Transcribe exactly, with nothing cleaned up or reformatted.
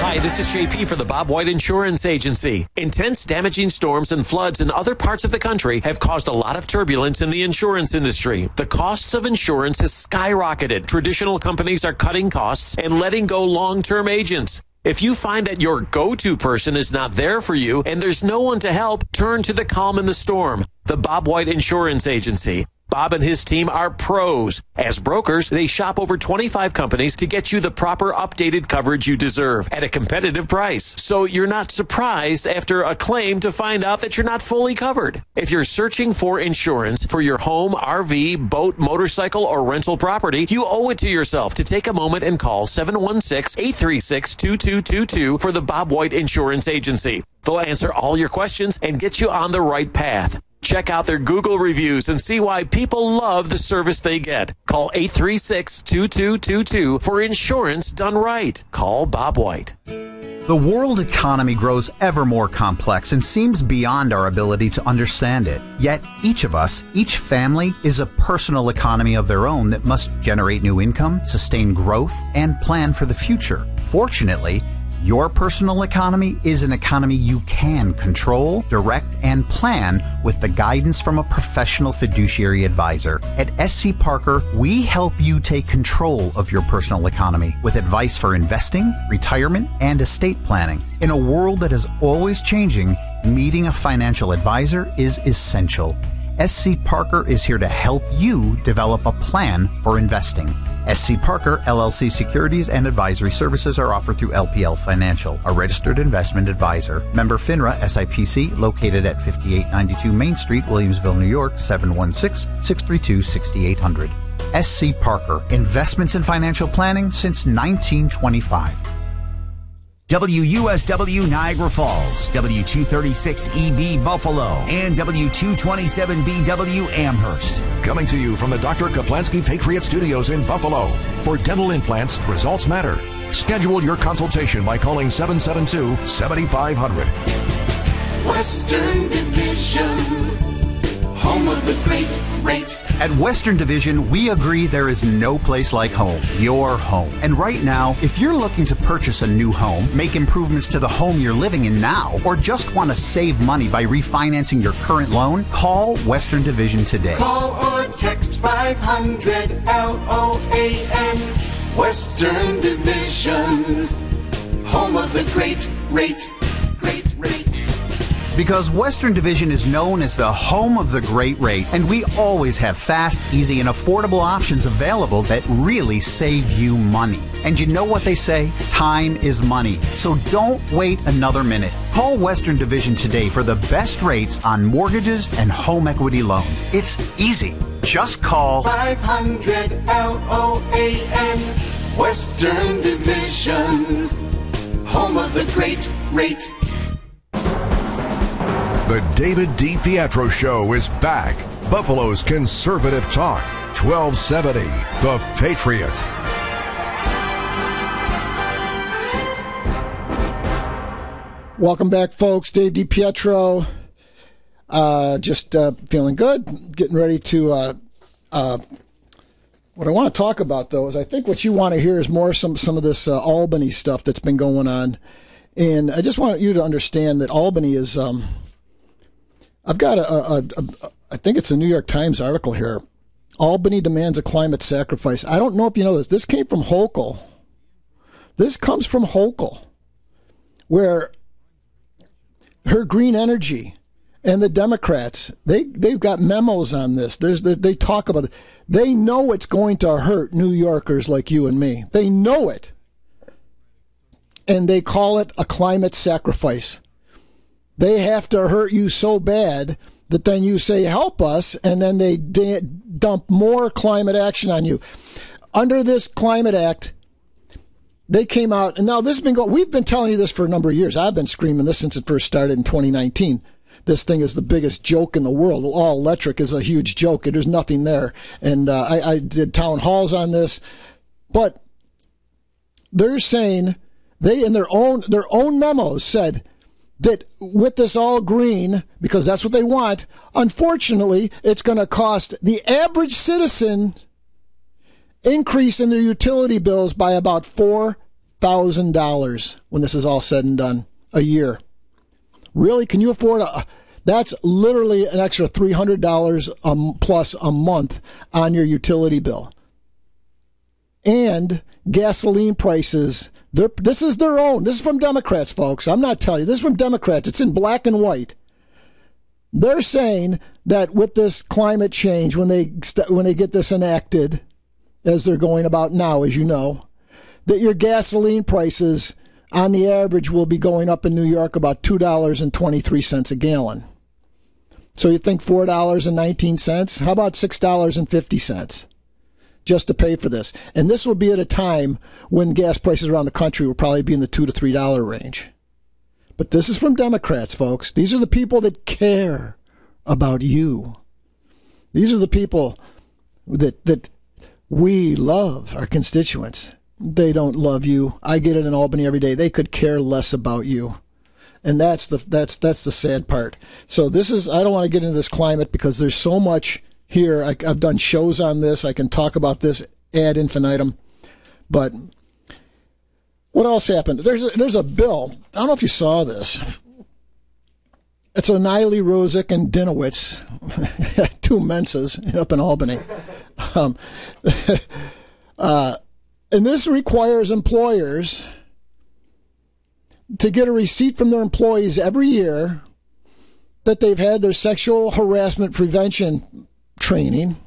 Hi, this is J P for the Bob White Insurance Agency. Intense damaging storms and floods in other parts of the country have caused a lot of turbulence in the insurance industry. The costs of insurance has skyrocketed. Traditional companies are cutting costs and letting go long-term agents. If you find that your go-to person is not there for you and there's no one to help, turn to the calm in the storm, the Bob White Insurance Agency. Bob and his team are pros. As brokers, they shop over twenty-five companies to get you the proper updated coverage you deserve at a competitive price. So you're not surprised after a claim to find out that you're not fully covered. If you're searching for insurance for your home, R V, boat, motorcycle, or rental property, you owe it to yourself to take a moment and call seven one six, eight three six, two two two two for the Bob White Insurance Agency. They'll answer all your questions and get you on the right path. Check out their Google reviews and see why people love the service they get. Call eight three six, two two two two for insurance done right. Call Bob White. The world economy grows ever more complex and seems beyond our ability to understand it. Yet each of us, each family, is a personal economy of their own that must generate new income, sustain growth, and plan for the future. Fortunately, your personal economy is an economy you can control, direct, and plan with the guidance from a professional fiduciary advisor. At S C Parker, we help you take control of your personal economy with advice for investing, retirement, and estate planning. In a world that is always changing, meeting a financial advisor is essential. S C Parker is here to help you develop a plan for investing. S C Parker, L L C Securities and Advisory Services are offered through L P L Financial, a registered investment advisor. Member FINRA, S I P C, located at fifty-eight ninety-two Main Street, Williamsville, New York, seven one six, six three two, six eight zero zero. S C Parker, investments in financial planning since nineteen twenty-five. W U S W Niagara Falls, W two thirty-six E B Buffalo, and W two twenty-seven B W Amherst. Coming to you from the Doctor Kaplansky Patriot Studios in Buffalo. For dental implants, results matter. Schedule your consultation by calling seven seven two, seven five zero zero. Western Division, home of the great rate. At Western Division, we agree there is no place like home, your home. And right now, if you're looking to purchase a new home, make improvements to the home you're living in now, or just want to save money by refinancing your current loan, call Western Division today. Call or text five hundred L O A N. Western Division, home of the great rate. Great rate. Because Western Division is known as the home of the great rate, and we always have fast, easy, and affordable options available that really save you money. And you know what they say? Time is money. So don't wait another minute. Call Western Division today for the best rates on mortgages and home equity loans. It's easy. Just call five hundred L O A N. Western Division, home of the great rate. The David D. Pietro Show is back. Buffalo's conservative talk. twelve seventy, The Patriot. Welcome back, folks. Dave D. Pietro. Uh, just uh, feeling good. Getting ready to... Uh, uh, what I want to talk about, though, is I think what you want to hear is more some, some of this uh, Albany stuff that's been going on. And I just want you to understand that Albany is... Um, I've got a, a, a, a, I think it's a New York Times article here. Albany demands a climate sacrifice. I don't know if you know this. This came from Hochul. This comes from Hochul, where her green energy and the Democrats, they, they've got memos on this. There's they, they talk about it. They know it's going to hurt New Yorkers like you and me. They know it. And they call it a climate sacrifice. They have to hurt you so bad that then you say, help us, and then they d- dump more climate action on you. Under this Climate Act, they came out, and now this has been going, we've been telling you this for a number of years. I've been screaming this since it first started in twenty nineteen. This thing is the biggest joke in the world. All electric is a huge joke. There's nothing there. And uh, I, I did town halls on this. But they're saying, they in their own their own memos said, that with this all green, because that's what they want, unfortunately, it's going to cost the average citizen increase in their utility bills by about four thousand dollars when this is all said and done a year. Really? Can you afford a... That's literally an extra three hundred dollars um, plus a month on your utility bill. And gasoline prices, this is their own. This is from Democrats, folks. I'm not telling you. This is from Democrats. It's in black and white. They're saying that with this climate change, when they when they get this enacted, as they're going about now, as you know, that your gasoline prices on the average will be going up in New York about two dollars and twenty-three cents a gallon. So you think four dollars and nineteen cents? How about six dollars and fifty cents just to pay for this? And this will be at a time when gas prices around the country will probably be in the two to three dollar range. But this is from Democrats, folks. These are the people that care about you. These are the people that that we love, our constituents. They don't love you. I get it in Albany every day. They could care less about you. And that's the that's that's the sad part. So this is, I don't want to get into this climate because there's so much here. I, I've done shows on this. I can talk about this ad infinitum. But what else happened? There's a, there's a bill. I don't know if you saw this. It's a Niley Rosick and Dinowitz, two Mensas up in Albany. Um, uh, and this requires employers to get a receipt from their employees every year that they've had their sexual harassment prevention training,